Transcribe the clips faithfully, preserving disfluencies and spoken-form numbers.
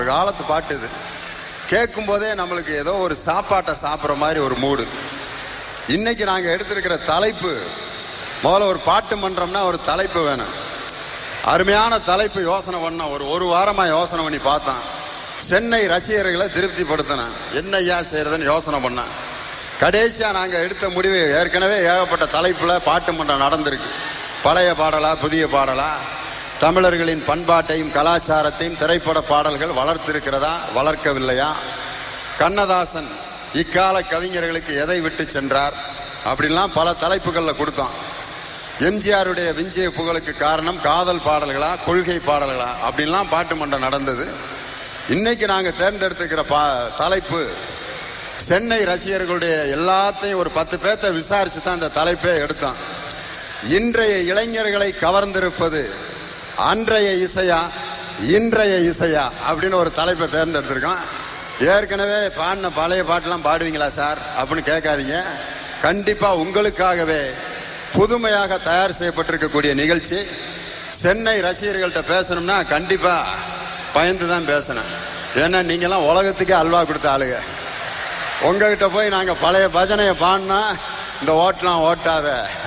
ஒரு காலத்து பாட்டு இது. கேட்கும் போதே நம்மளுக்கு ஏதோ ஒரு சாப்பாட்டை சாப்பிட்ற மாதிரி ஒரு மூடு. இன்னைக்கு நாங்கள் எடுத்திருக்கிற தலைப்பு, முதல்ல ஒரு பாட்டு மன்றம்னா ஒரு தலைப்பு வேணும். அருமையான தலைப்பு யோசனை பண்ண ஒரு ஒரு வாரமாக யோசனை பண்ணி பார்த்தேன். சென்னை ரசிகர்களை திருப்திப்படுத்தினேன். என்ன ஐயா செய்யறதுன்னு யோசனை பண்ணேன். கடைசியாக நாங்கள் எடுத்த முடிவு, ஏற்கனவே ஏகப்பட்ட தலைப்பில் பாட்டு மன்றம் நடந்திருக்கு. பழைய பாடலா புதிய பாடலா, தமிழர்களின் பண்பாட்டையும் கலாச்சாரத்தையும் திரைப்பட பாடல்கள் வளர்த்திருக்கிறதா வளர்க்கவில்லையா, கண்ணதாசன் இக்கால கவிஞர்களுக்கு எதை விட்டு சென்றார், அப்படின்லாம் பல தலைப்புகளில் கொடுத்தோம். எம்ஜிஆருடைய விஞ்சிய புகழுக்கு காரணம் காதல் பாடல்களா கொள்கை பாடல்களா அப்படின்லாம் பாட்டு மன்றம் நடந்தது. இன்னைக்கு நாங்கள் தேர்ந்தெடுத்துக்கிற பா தலைப்பு சென்னை ரசிகர்களுடைய எல்லாத்தையும் ஒரு பத்து பேர்த்த விசாரிச்சு தான் இந்த தலைப்பே எடுத்தோம். இன்றைய இளைஞர்களை கவர்ந்திருப்பது அன்றைய இசையா இன்றைய இசையா அப்படின்னு ஒரு தலைப்பை தேர்ந்தெடுத்திருக்கோம். ஏற்கனவே பாடின பழைய பாட்டெல்லாம் பாடுவீங்களா சார் அப்படின்னு கேட்காதீங்க. கண்டிப்பாக உங்களுக்காகவே புதுமையாக தயார் செய்யப்பட்டிருக்கக்கூடிய நிகழ்ச்சி. சென்னை ரசிகர்கள்ட்ட பேசணும்னா கண்டிப்பாக பயந்து தான் பேசணும். ஏன்னா நீங்கள்லாம் உலகத்துக்கே அல்வா கொடுத்த ஆளுங்க. உங்ககிட்ட போய் நாங்கள் பழைய பஜனையை பாடினா இந்த ஓட்டலாம் ஓட்டாத,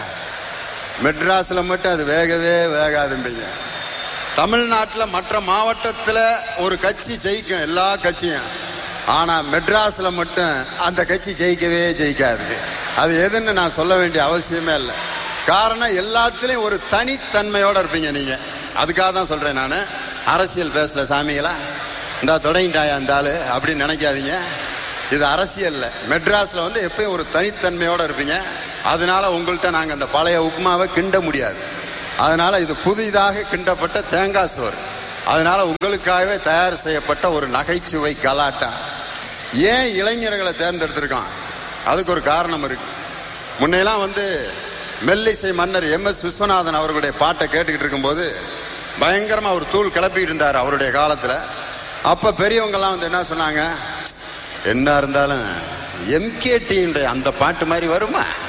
மெட்ராஸில் மட்டும் அது வேகவே வேகாதும்பீங்க. தமிழ்நாட்டில் மற்ற மாவட்டத்தில் ஒரு கட்சி ஜெயிக்கும், எல்லா கட்சியும். ஆனால் மெட்ராஸில் மட்டும் அந்த கட்சி ஜெயிக்கவே ஜெயிக்காது. அது எதுன்னு நான் சொல்ல வேண்டிய அவசியமே இல்லை. காரணம், எல்லாத்துலேயும் ஒரு தனித்தன்மையோடு இருப்பீங்க நீங்கள். அதுக்காக தான் சொல்கிறேன் நான். அரசியல் பேசல சாமிகளா, இந்த தொடங்கிட்டாயா இருந்தாலும் அப்படின்னு நினைக்காதீங்க. இது அரசியல்ல. மெட்ராஸில் வந்து எப்பயும் ஒரு தனித்தன்மையோடு இருப்பீங்க. அதனால உங்கள்கிட்ட நாங்கள் அந்த பழைய உப்புமாவை கிண்ட முடியாது. அதனால இது புதிதாக கிண்டப்பட்ட தேங்காய் சோறு. அதனால உங்களுக்காகவே தயார் செய்யப்பட்ட ஒரு நகைச்சுவை கலாட்டா. ஏன் இளைஞர்களை தேர்ந்தெடுத்திருக்கான், அதுக்கு ஒரு காரணம் இருக்கு. முன்னையெல்லாம் வந்து மெல்லிசை மன்னர் எம் எஸ் விஸ்வநாதன் அவர்களுடைய பாட்டை கேட்டுக்கிட்டு இருக்கும்போது பயங்கரமாக ஒரு தூள் கிளப்பிட்டு இருந்தார் அவருடைய காலத்தில். அப்போ பெரியவங்கெல்லாம் வந்து என்ன சொன்னாங்க, என்ன இருந்தாலும் எம்கேடியுடைய அந்த பாட்டு மாதிரி வருமா